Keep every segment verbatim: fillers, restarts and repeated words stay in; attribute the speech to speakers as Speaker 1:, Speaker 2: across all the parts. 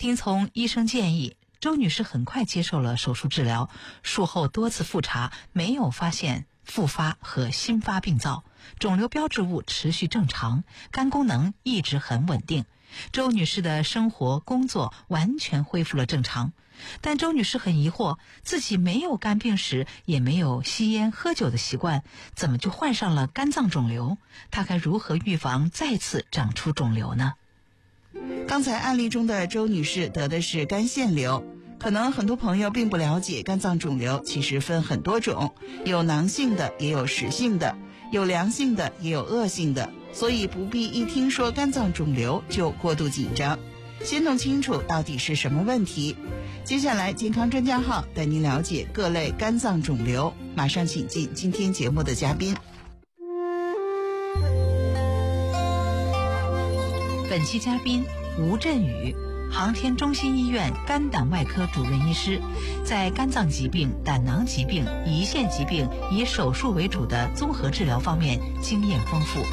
Speaker 1: 听从医生建议，周女士很快接受了手术治疗，术后多次复查，没有发现复发和新发病灶，肿瘤标志物持续正常，肝功能一直很稳定。周女士的生活工作完全恢复了正常，但周女士很疑惑，自己没有肝病史，也没有吸烟喝酒的习惯，怎么就患上了肝脏肿瘤？她该如何预防再次长出肿瘤呢？
Speaker 2: 刚才案例中的周女士得的是肝腺瘤，可能很多朋友并不了解，肝脏肿瘤其实分很多种，有囊性的，也有实性的，有良性的，也有恶性的，所以不必一听说肝脏肿瘤就过度紧张，先弄清楚到底是什么问题。接下来健康专家号带您了解各类肝脏肿瘤，马上请进今天节目的嘉宾。
Speaker 1: 本期嘉宾吴振宇，航天中心医院肝胆外科主任医师，在肝脏疾病、胆囊疾病、胰腺疾病以手术为主的综合治疗方面经验丰富。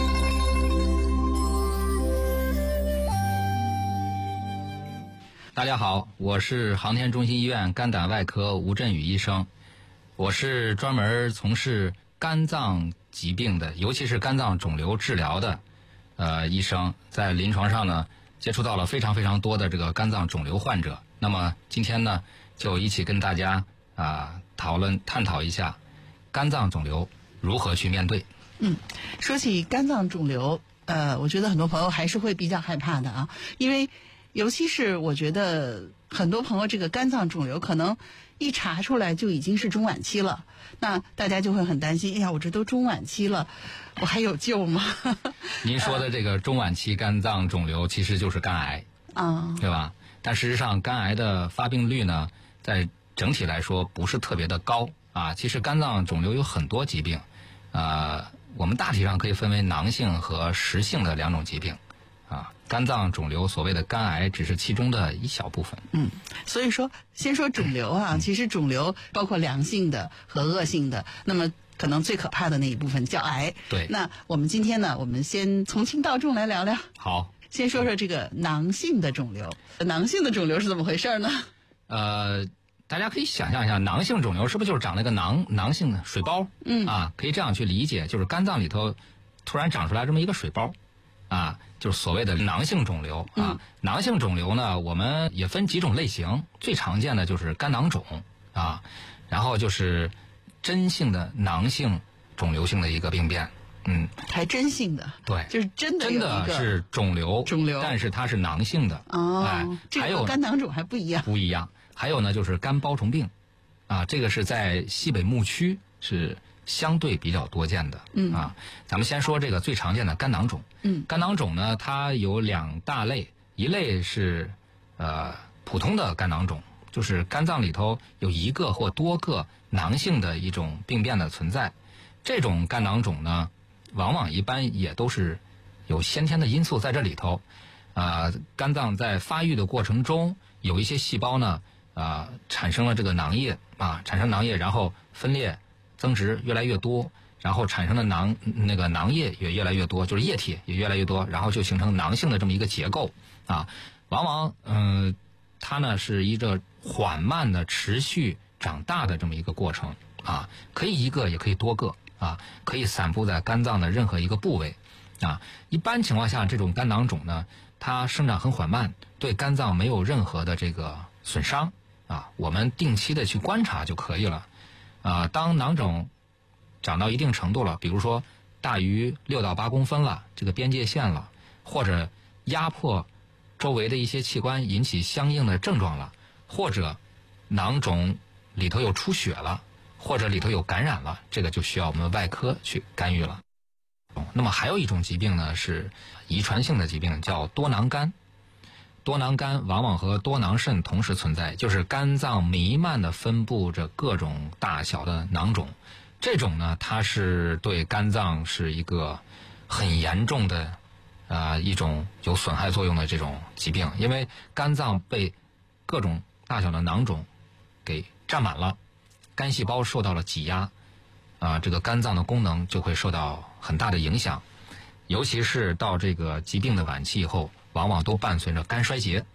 Speaker 3: 大家好，我是航天中心医院肝胆外科吴振宇医生，我是专门从事肝脏疾病的，尤其是肝脏肿瘤治疗的呃医生，在临床上呢接触到了非常非常多的这个肝脏肿瘤患者。那么今天呢，就一起跟大家啊、呃、讨论探讨一下肝脏肿瘤如何去面对。
Speaker 2: 嗯，说起肝脏肿瘤，呃，我觉得很多朋友还是会比较害怕的啊，因为尤其是我觉得很多朋友这个肝脏肿瘤可能一查出来就已经是中晚期了，那大家就会很担心，哎呀，我这都中晚期了，我还有救吗？
Speaker 3: 您说的这个中晚期肝脏肿瘤其实就是肝癌啊，对吧？但事实上肝癌的发病率呢，在整体来说不是特别的高啊。其实肝脏肿瘤有很多疾病，呃，我们大体上可以分为囊性和实性的两种疾病。啊，肝脏肿瘤所谓的肝癌只是其中的一小部分。
Speaker 2: 嗯，所以说先说肿瘤啊，嗯、其实肿瘤包括良性的和恶性的，那么可能最可怕的那一部分叫癌。
Speaker 3: 对。
Speaker 2: 那我们今天呢，我们先从轻到重来聊聊。
Speaker 3: 好。
Speaker 2: 先说说这个囊性的肿瘤，囊性的肿瘤是怎么回事呢？
Speaker 3: 呃，大家可以想象一下，囊性肿瘤是不是就是长了一个囊囊性的水包？嗯。啊，可以这样去理解，就是肝脏里头突然长出来这么一个水包。啊，就是所谓的囊性肿瘤啊。嗯、囊性肿瘤呢，我们也分几种类型，最常见的就是肝囊肿啊，然后就是真性的囊性肿瘤性的一个病变。嗯，
Speaker 2: 还真性的，
Speaker 3: 对，
Speaker 2: 就是真的有一个
Speaker 3: 真的是肿瘤，
Speaker 2: 肿瘤，
Speaker 3: 但是它是囊性的。
Speaker 2: 哦，哎、
Speaker 3: 还有
Speaker 2: 这个肝囊肿还不一样，
Speaker 3: 不一样。还有呢，就是肝包虫病啊，这个是在西北牧区是相对比较多见的。嗯啊，咱们先说这个最常见的肝囊肿。嗯，肝囊肿呢，它有两大类，一类是呃普通的肝囊肿，就是肝脏里头有一个或多个囊性的一种病变的存在。这种肝囊肿呢，往往一般也都是有先天的因素在这里头。啊、呃，肝脏在发育的过程中，有一些细胞呢，啊、呃，产生了这个囊液啊，产生囊液，然后分裂增殖越来越多，然后产生的囊那个囊液也越来越多，就是液体也越来越多，然后就形成囊性的这么一个结构啊。往往嗯、呃，它呢是一个缓慢的持续长大的这么一个过程啊，可以一个也可以多个啊，可以散布在肝脏的任何一个部位啊。一般情况下，这种肝囊肿呢，它生长很缓慢，对肝脏没有任何的这个损伤啊，我们定期的去观察就可以了。啊，当囊肿长到一定程度了，比如说大于六到八公分了，这个边界线了，或者压迫周围的一些器官，引起相应的症状了，或者囊肿里头有出血了，或者里头有感染了，这个就需要我们外科去干预了。那么还有一种疾病呢，是遗传性的疾病，叫多囊肝。多囊肝往往和多囊肾同时存在，就是肝脏弥漫的分布着各种大小的囊肿。这种呢，它是对肝脏是一个很严重的啊、呃、一种有损害作用的这种疾病，因为肝脏被各种大小的囊肿给占满了，肝细胞受到了挤压啊、呃，这个肝脏的功能就会受到很大的影响，尤其是到这个疾病的晚期以后，往往都伴随着肝衰竭。